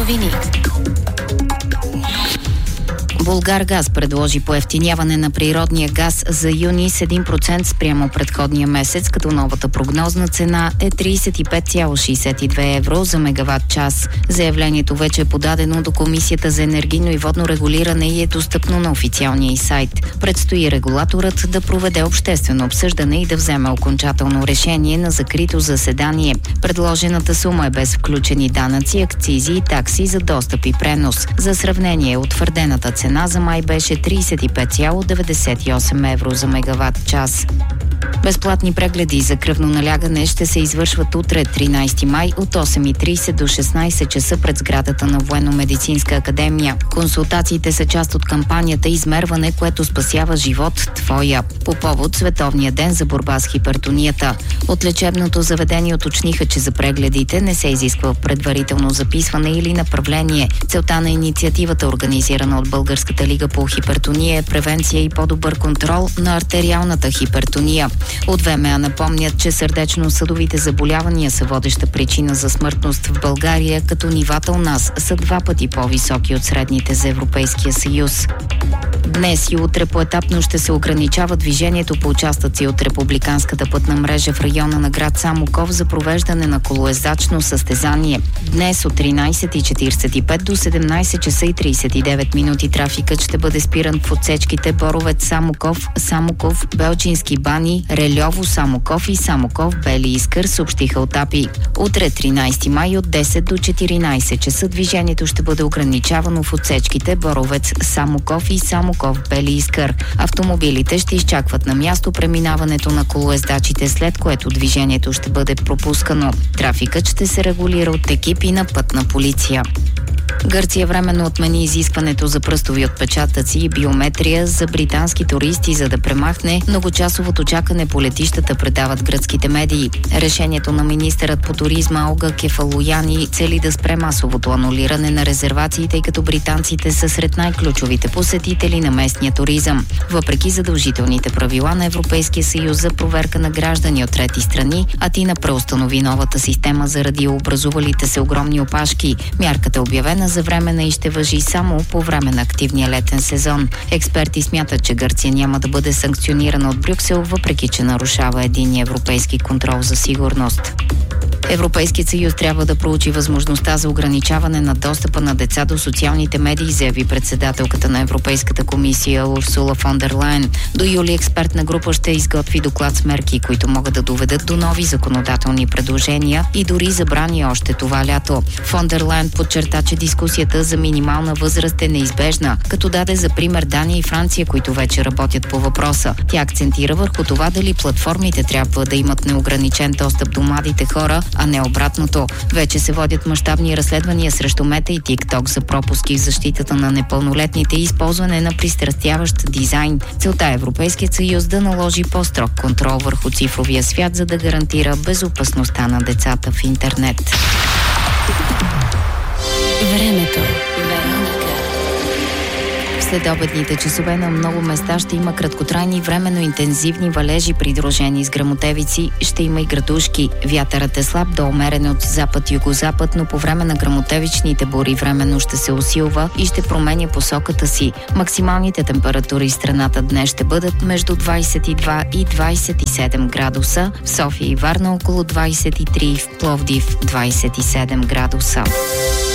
новини. Булгаргаз предложи поевтиняване на природния газ за юни с 1% спрямо предходния месец, като новата прогнозна цена е 35,62 евро за мегаватт час. Заявлението вече е подадено до Комисията за енергийно и водно регулиране и е достъпно на официалния й сайт. Предстои регулаторът да проведе обществено обсъждане и да вземе окончателно решение на закрито заседание. Предложената сума е без включени данъци, акцизи и такси за достъп и пренос. За сравнение, утвърдената цена за май беше 35,98 евро за мегаватт час. Безплатни прегледи за кръвно налягане ще се извършват утре, 13 май, от 8:30 до 16 часа пред сградата на Военно-медицинска академия. Консултациите са част от кампанията "Измерване, което спасява живот твоя" по повод Световния ден за борба с хипертонията. От лечебното заведение уточниха, че за прегледите не се изисква предварително записване или направление. Целта на инициативата, организирана от Българската лига по хипертония, е превенция и по-добър контрол на артериалната хипертония. От ВМА напомнят, че сърдечно-съдовите заболявания са водеща причина за смъртност в България, като нивата у нас са 2 пъти по-високи от средните за Европейския съюз. Днес и утре поетапно ще се ограничава движението по участъци от републиканската пътна мрежа в района на град Самоков за провеждане на колоездачно състезание. Днес от 13:45 до 17 часа и 39 минути трафикът ще бъде спиран в отсечките Боровец Самоков, Самоков, Белчински бани, Рельово Самоков и Самоков Бели Искър, съобщиха от АПИ. Утре 13 май от 10 до 14 часа движението ще бъде ограничавано в отсечките Боровец Самоков и Самоков Бели Искър. Автомобилите ще изчакват на място преминаването на колоездачите, след което движението ще бъде пропускано. Трафикът ще се регулира от екипи на пътна полиция. Гърция временно отмени изискването за пръстови отпечатъци и биометрия за британски туристи, за да премахне многочасовото чакане по летищата, предават гръцките медии. Решението на министърът по туризма Олга Кефалояни цели да спре масовото анулиране на резервации, тъй като британците са сред най-ключовите посетители на местния туризъм. Въпреки задължителните правила на Европейския съюз за проверка на граждани от трети страни, Атина преустанови новата система заради образувалите се огромни опашки. Мярката е обявена за временна и ще важи само по време на активния летен сезон. Експерти смятат, че Гърция няма да бъде санкционирана от Брюксел, въпреки че нарушава единния европейски контрол за сигурност. Европейският съюз трябва да проучи възможността за ограничаване на достъпа на деца до социалните медии, заяви председателката на Европейската комисия Урсула фон дер Лайен. До юли експертна група ще изготви доклад с мерки, които могат да доведат до нови законодателни предложения и дори забрани още това лято. Фон дер Лайен подчерта, че дискусията за минимална възраст е неизбежна, като даде за пример Дания и Франция, които вече работят по въпроса. Тя акцентира върху това дали платформите трябва да имат неограничен достъп до младите хора, а не обратното. Вече се водят мащабни разследвания срещу Мета и TikTok за пропуски в защитата на непълнолетните и използване на пристрастяващ дизайн. Целта е Европейският съюз да наложи по-строг контрол върху цифровия свят, за да гарантира безопасността на децата в интернет. Времето. След обедните часове на много места ще има краткотрайни временно интензивни валежи, придружени с гръмотевици. Ще има и градушки. Вятърът е слаб до умерен от запад-югозапад, но по време на гръмотевичните бури временно ще се усилва и ще променя посоката си. Максималните температури в страната днес ще бъдат между 22 и 27 градуса. В София и Варна около 23, в Пловдив 27 градуса.